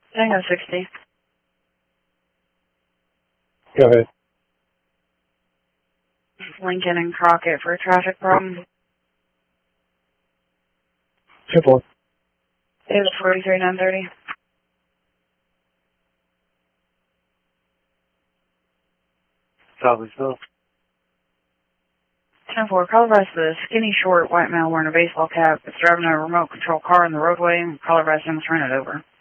Tango 60. Go ahead. Lincoln and Crockett for a traffic problem. 2-4. David 43-930. Southeast. 10-4, call advice the skinny, short, white male wearing a baseball cap is driving a remote control car on the roadway and call advice him to run it over.